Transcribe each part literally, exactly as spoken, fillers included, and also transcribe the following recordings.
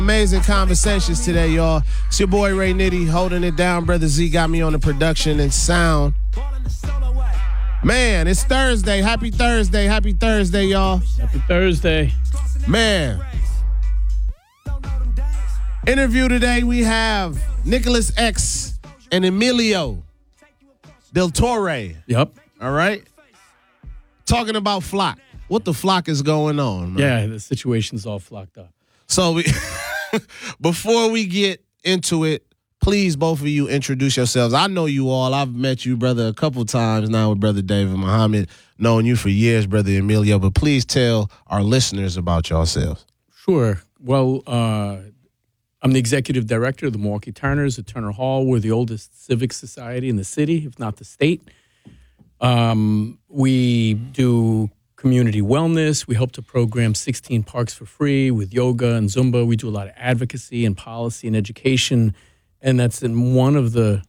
Amazing conversations today, y'all. It's your boy Ray Nitty holding it down. Brother Z got me on the production and sound. Man, it's Thursday. Happy Thursday. Happy Thursday, y'all. Happy Thursday. Man. Interview today, we have Nicholas X and Emilio Del Torre. Yep. All right? Talking about Flock. What the Flock is going on, man? Yeah, the situation's all flocked up. So we, before we get into it, please, both of you, introduce yourselves. I know you all. I've met you, brother, a couple times now with Brother David Muhammad. Known you for years, Brother Emilio. But please tell our listeners about yourselves. Sure. Well, uh, I'm the executive director of the Milwaukee Turners at Turner Hall. We're the oldest civic society in the city, if not the state. Um, we do community wellness. We help to program sixteen parks for free with yoga and Zumba. We do a lot of advocacy and policy and education. And that's in one of the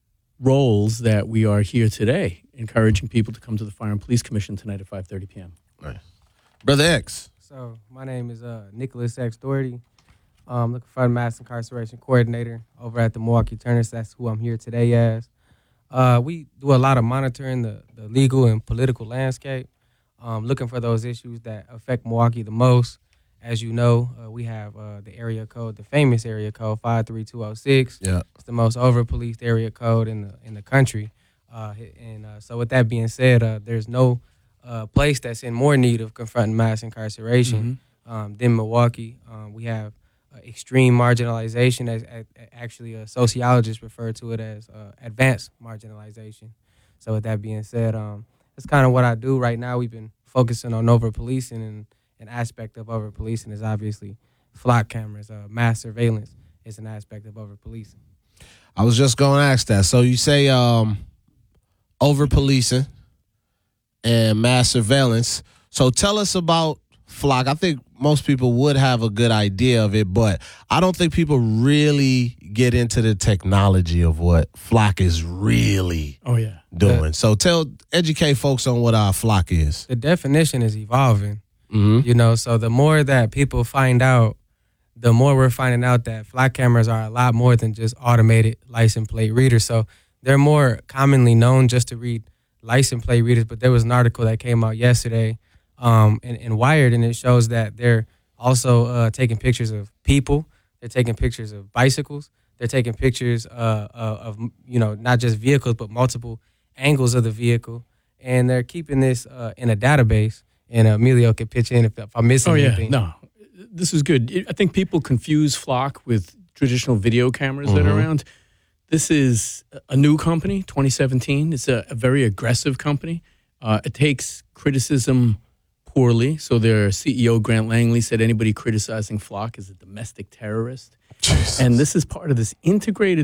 roles that we are here today, encouraging people to come to the Fire and Police Commission tonight at five thirty p.m. Nice. Brother X. So my name is uh, Nicholas X. Doherty. I'm looking for the mass incarceration coordinator over at the Milwaukee Turners. That's who I'm here today as. Uh, we do a lot of monitoring the, the legal and political landscape, um, looking for those issues that affect Milwaukee the most. As you know, uh, we have uh, the area code, the famous area code five three two oh six. Yeah. It's the most over-policed area code in the in the country. Uh, and uh, so with that being said, uh, there's no uh, place that's in more need of confronting mass incarceration mm-hmm. um, than Milwaukee. Um, we have uh, extreme marginalization, as, as actually uh, sociologists refer to it as uh, advanced marginalization. So with that being said, um, that's kind of what I do right now. We've been focusing on over-policing, and an aspect of over-policing is obviously flock cameras. Uh, mass surveillance is an aspect of over-policing. I was just going to ask that. So you say um, over-policing and mass surveillance. So tell us about Flock. I think most people would have a good idea of it, but I don't think people really get into the technology of what Flock is really oh, yeah. doing. The, so tell, educate folks on what our Flock is. The definition is evolving. Mm-hmm. You know, so the more that people find out, the more we're finding out that flock cameras are a lot more than just automated license plate readers. So they're more commonly known just to read license plate readers. But there was an article that came out yesterday um, in, in Wired, and it shows that they're also uh, taking pictures of people. They're taking pictures of bicycles. They're taking pictures uh, of, you know, not just vehicles, but multiple angles of the vehicle. And they're keeping this uh, in a database. And Emilio could pitch in if, if I'm missing oh, yeah. anything. No, this is good. I think people confuse Flock with traditional video cameras mm-hmm. that are around. This is a new company, twenty seventeen. It's a, a very aggressive company. Uh, it takes criticism poorly. So their C E O, Grant Langley, said anybody criticizing Flock is a domestic terrorist. Jesus. And this is part of this integrated